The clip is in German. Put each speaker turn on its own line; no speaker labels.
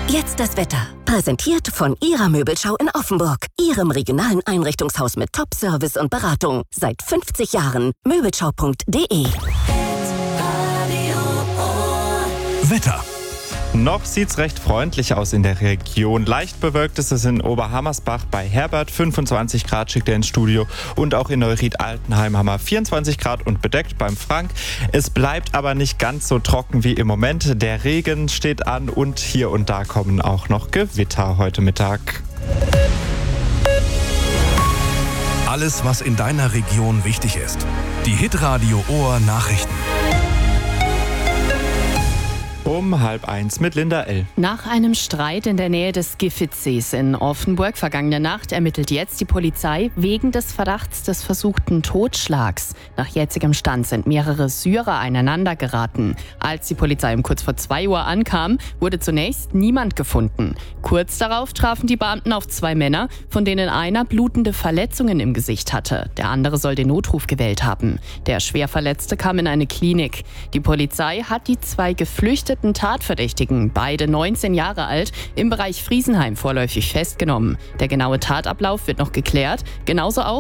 Jetzt das Wetter. Präsentiert von Ihrer Möbelschau in Offenburg. Ihrem regionalen Einrichtungshaus mit Top-Service und Beratung. Seit 50 Jahren. Möbelschau.de.
Wetter.
Noch sieht's recht freundlich aus in der Region. Leicht bewölkt ist es in Oberhammersbach bei Herbert. 25 Grad schickt er ins Studio. Und auch in Neuried-Altenheim haben wir 24 Grad und bedeckt beim Frank. Es bleibt aber nicht ganz so trocken wie im Moment. Der Regen steht an und hier und da kommen auch noch Gewitter heute Mittag.
Alles, was in deiner Region wichtig ist. Die Hitradio Ohr Nachrichten.
Um 12:30 mit Linda L.
Nach einem Streit in der Nähe des Giffitsees in Offenburg vergangene Nacht ermittelt jetzt die Polizei wegen des Verdachts des versuchten Totschlags. Nach jetzigem Stand sind mehrere Syrer aneinander geraten. Als die Polizei um kurz vor 2 Uhr ankam, wurde zunächst niemand gefunden. Kurz darauf trafen die Beamten auf 2 Männer, von denen einer blutende Verletzungen im Gesicht hatte. Der andere soll den Notruf gewählt haben. Der Schwerverletzte kam in eine Klinik. Die Polizei hat die 2 geflüchteten Tatverdächtigen, beide 19 Jahre alt, im Bereich Friesenheim vorläufig festgenommen. Der genaue Tatablauf wird noch geklärt, genauso auch